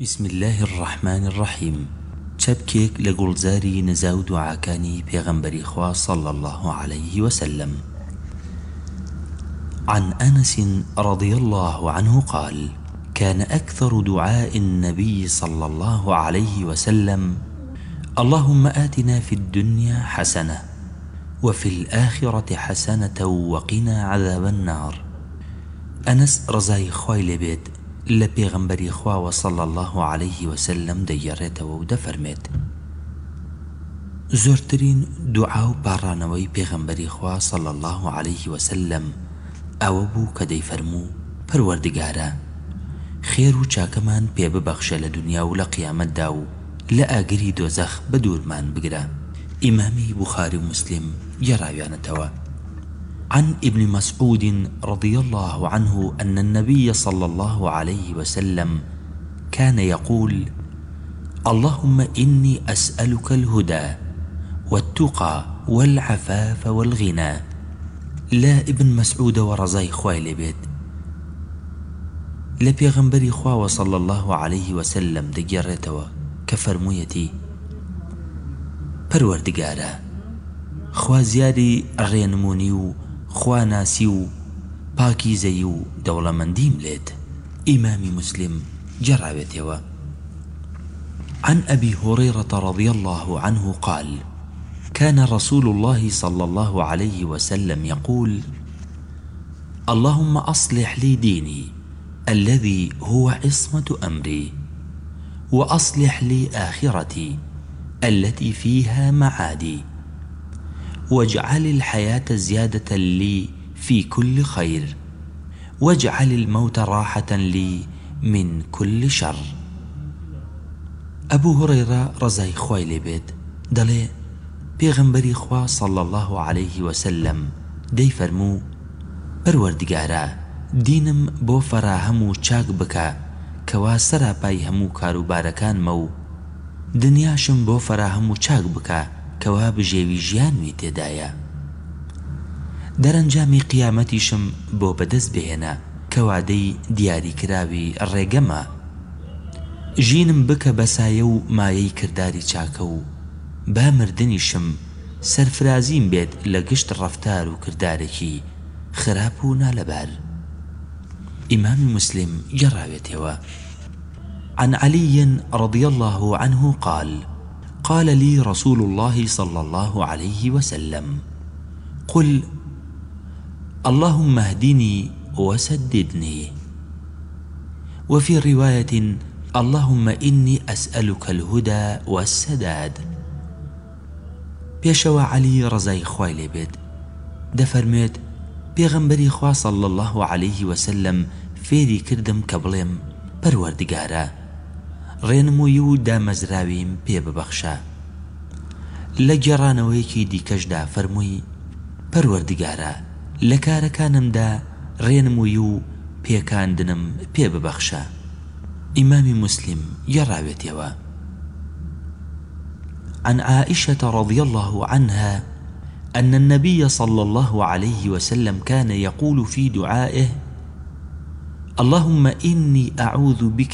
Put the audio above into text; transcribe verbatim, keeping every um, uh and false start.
بسم الله الرحمن الرحيم. چەپکێک لە گوڵجاری نزا و دوعاکانی پێغەمبەری خوا صلى الله عليه وسلم. عن أنس رضي الله عنه قال: كان أكثر دعاء النبي صلى الله عليه وسلم: اللهم آتنا في الدنيا حسنة وفي الآخرة حسنة وقنا عذاب النار. أنس رضای خوای لێ بێت لە پێغەمبەری خواوە صلى الله عليه وسلم دەیگەڕێتەوە و دەفەرمێت: زۆرترین دوعا و پاڕانەوەی پێغەمبەری خوا صلى الله عليه وسلم ئەوە بوو کە دەیفەرموو: پەروەردگارە، خێر و چاکەمان پێ ببەخشە لە دنیا و لە قیامەتدا و لە ئاگری دۆزەخ بە دوورمان بگرە. ئیمامی بوخاری و مسلم گێڕاویانەتەوە. عن ابن مسعود رضي الله عنه أن النبي صلى الله عليه وسلم كان يقول: اللهم إني أسألك الهدى والتقى والعفاف والغنى. لا ابن مسعود ورزاي خوالي بيت لبيغمبري خوا صلى الله عليه وسلم دقيرتوا كفرميتي: پروردگارا، خوا زیادی ڕێنمونی و خواناسی و پاکیزەی و دەوڵەمەندیم لێت. ئیمامی مسلم گەڕاوێتەوە. عن أبي هريرة رضي الله عنه قال: كان رسول الله صلى الله عليه وسلم يقول: اللهم أصلح لي ديني الذي هو عصمة أمري، وأصلح لي آخرتي التي فيها معادي، واجعل الحياة زيادة لي في كل خير، واجعل الموت راحة لي من كل شر. أبو هريرة رضای خوای لێ بێت دەڵێ پێغەمبەری خوا صلى الله عليه وسلم دەیفەرموو: پەروەردگارە، دینم بۆ فەراهەم و چاک بکە کەوا سەراپای هەموو کاروبارەکانمە و دنیاشم بۆ فەراهەم و چاک بکە کەوا بژێوی ژیانوی تێدایە. دەرەنجامی قیامەتیشم بۆ بەدەست بهێنە کەوادەی دیاریکراوی ڕێگەمە. ژینم بکە بەسایە و مایەی کرداری چاکە و با مردنیشم سەرفرازیم بێت لە گشت ڕەفتار و کردارێکی خراپ و نالەبار. ئیمامی مسلم گەڕاوێتەوە. عن علي رضي الله عنه قال: قال لي رسول الله صلى الله عليه وسلم: قل اللهم اهدني وسددني. وفي رواية: اللهم إني أسألك الهدى والسداد. بيشوى علي رضای خوای لێ بێت دەفەرمێت: پێغەمبەری خوا صلى الله عليه وسلم فێری کردم کە بڵێم: پەروەردگارە، ڕێنمووی و دامەزراویم پێ ببەخشە. لە گێڕانەوەیەکی دیکەشدا فەرمووی: پەروەردگارە، لە کارەکانمدا ڕێنمووی و پێکاندنم پێ ببەخشە. ئیمامی مسلم گێڕاوێتەوە. عن عائشة رضي الله عنها أن النبي صلى الله عليه وسلم كان يقول في دعائه: اللهم إني أعوذ بك